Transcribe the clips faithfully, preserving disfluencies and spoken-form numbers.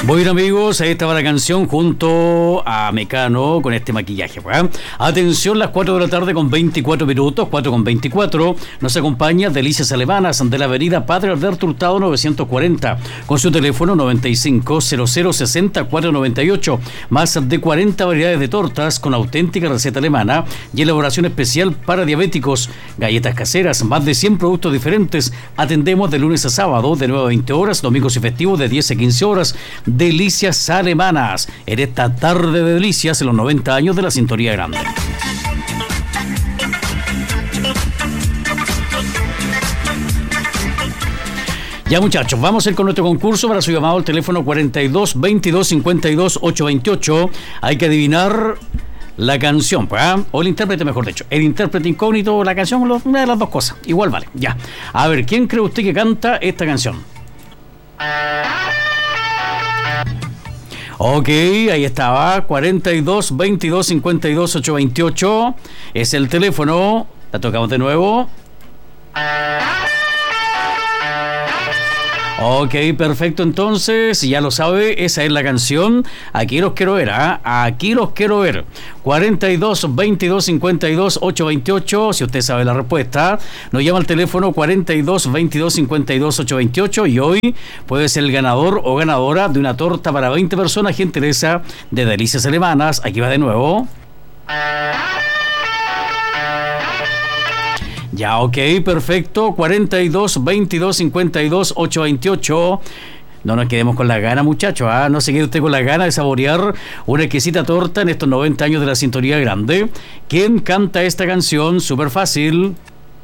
Bueno, amigos, ahí estaba la canción junto a Mecano con este maquillaje. ¿eh? Atención, las cuatro de la tarde con veinticuatro minutos, cuatro con veinticuatro. Nos acompaña Delicias Alemanas de la avenida Padre Alberto Hurtado novecientos cuarenta, con su teléfono noventa y cinco, cero cero, sesenta, cuatrocientos noventa y ocho. Más de cuarenta variedades de tortas con auténtica receta alemana y elaboración especial para diabéticos. Galletas caseras, más de cien productos diferentes. Atendemos de lunes a sábado de nueve a veinte horas, domingos y festivos de diez a quince horas. Delicias Alemanas, en esta tarde de delicias en los noventa años de la Sintonía Grande. Ya, muchachos, vamos a ir con nuestro concurso. Para su llamado al teléfono cuarenta y dos, veintidós, cincuenta y dos, ochocientos veintiocho. Hay que adivinar la canción, ¿eh? O el intérprete, mejor dicho. El intérprete incógnito o la canción, una de las dos cosas. Igual vale, ya. A ver, ¿quién cree usted que canta esta canción? Ok, ahí estaba, cuarenta y dos, veintidós, cincuenta y dos, ochocientos veintiocho. Es el teléfono. La tocamos de nuevo. Ok, perfecto, entonces, ya lo sabe, esa es la canción. Aquí los quiero ver, ¿ah? ¿eh? Aquí los quiero ver. cuarenta y dos, veintidós, cincuenta y dos, ochocientos veintiocho. Si usted sabe la respuesta, nos llama al teléfono cuarenta y dos, veintidós, cincuenta y dos, ochocientos veintiocho. Y hoy puede ser el ganador o ganadora de una torta para veinte personas, gentileza de Delicias Alemanas. Aquí va de nuevo. Ya, ok, perfecto. cuarenta y dos, veintidós, cincuenta y dos, ochocientos veintiocho. No nos quedemos con la gana, muchachos. ¿ah? No se quede usted con la gana de saborear una exquisita torta en estos noventa años de la Sintonía Grande. ¿Quién canta esta canción? Súper fácil.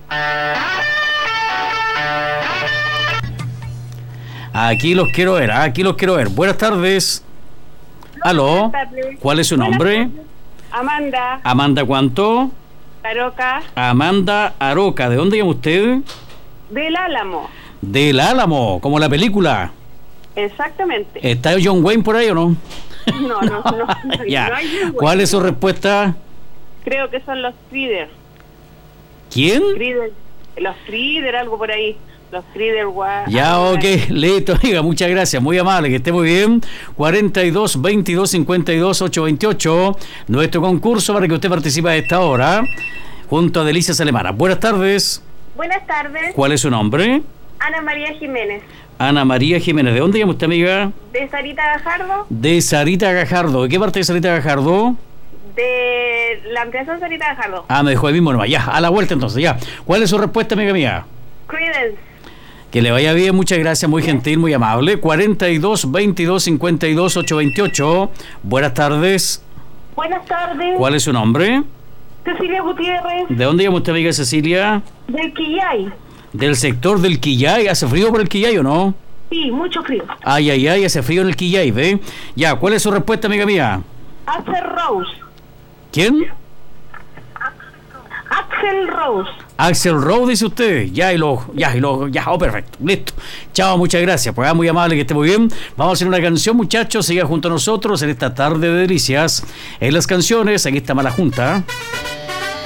Aquí los quiero ver, ¿ah? aquí los quiero ver. Buenas tardes. Aló. ¿Cuál es su nombre? Amanda. Amanda, ¿cuánto? Aroca. Amanda Aroca. ¿De dónde llama usted? Del Álamo. Del Álamo, como la película. Exactamente. ¿Está John Wayne por ahí o no? No, no, no. no ya. No hay John Wayne. ¿Cuál es su respuesta? Creo que son los Crider. ¿Quién? Crider. Los Crider, algo por ahí. Los Crider. Ya, ok, listo, amiga, muchas gracias, muy amable, que esté muy bien. cuarenta y dos, veintidós, cincuenta y dos, ochocientos veintiocho, nuestro concurso para que usted participe a esta hora, junto a Delicias Alemanas. Buenas tardes. Buenas tardes. ¿Cuál es su nombre? Ana María Jiménez. Ana María Jiménez. ¿De dónde llama usted, amiga? De Sarita Gajardo. De Sarita Gajardo. ¿De qué parte de Sarita Gajardo? De la ampliación Sarita Gajardo. Ah, me dejó ahí mismo nomás. Ya, a la vuelta entonces, ya. ¿Cuál es su respuesta, amiga mía? Creedence. Que le vaya bien, muchas gracias, muy gentil, muy amable. cuarenta y dos, veintidós, cincuenta y dos, ochocientos veintiocho. Buenas tardes. Buenas tardes. ¿Cuál es su nombre? Cecilia Gutiérrez. ¿De dónde llama usted, amiga Cecilia? Del Quillay. Del sector del Quillay. ¿Hace frío por el Quillay o no? Sí, mucho frío. Ay, ay, ay, hace frío en el Quillay, ¿ve? Ya, ¿cuál es su respuesta, amiga mía? Axel Rose. ¿Quién? Axel Rose. Axel Rose, dice usted. Ya, y lo, ya, y lo, ya, oh, perfecto, listo. Chao, muchas gracias. Pues muy amable, que esté muy bien. Vamos a hacer una canción, muchachos. Siga junto a nosotros en esta tarde de delicias. En las canciones, aquí está Mala Junta.